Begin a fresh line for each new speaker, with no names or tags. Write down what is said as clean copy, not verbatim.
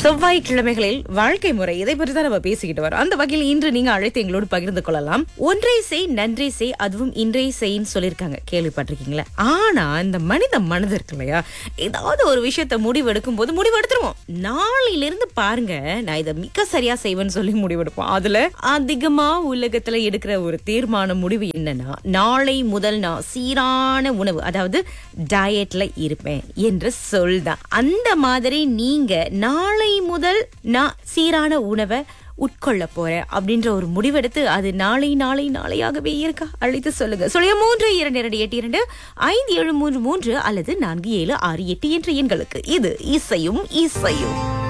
செவ்வாய்க்கிழமைகளில் வாழ்க்கை முறை இதை பற்றி தான் நம்ம பேசிக்கிட்டு வரோம். அந்த வகையில் இன்று நீங்க அழைத்து எங்களோடு பகிர்ந்து கொள்ளலாம். ஒன்றை செய், நன்றி செய், அதுவும் இன்றை செய்ன்னு சொல்லியிருக்காங்க, கேள்விப்பட்டிருக்கீங்களா? ஆனா இந்த மனித மனது இருக்கு இல்லையா, ஏதாவது ஒரு விஷயத்த முடிவெடுக்கும் போது முடிவெடுத்துருவோம். நாளையிலிருந்து பாருங்க நான் இதை மிக சரியா செய்வேன்னு சொல்லி முடிவெடுப்போம். அதுல அதிகமா உலகத்துல எடுக்கிற ஒரு தீர்மான முடிவு என்னன்னா, நாளை முதல் நான் சீரான உணவு, அதாவது டயட்ல இருப்பேன் என்ற சொல் தான். அந்த மாதிரி நீங்க நாளை முதல் நான் சீரான உணவை உட்கொள்ள போறேன் அப்படின்ற ஒரு முடிவெடுத்து அது நாளையாகவே இருக்கா? அழைத்து சொல்லுங்க. 332282573 அல்லது 4768 என்ற எண்களுக்கு. இது இசையும் இசையும்.